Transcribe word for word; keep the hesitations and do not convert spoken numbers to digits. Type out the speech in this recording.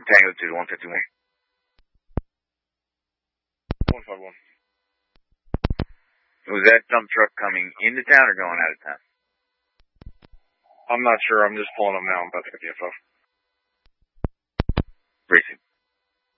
Tango two to one fifty-one. one five one. Was that dump truck coming into town or going out of town? I'm not sure. I'm just pulling them now. I'm about to get the info. Briefing.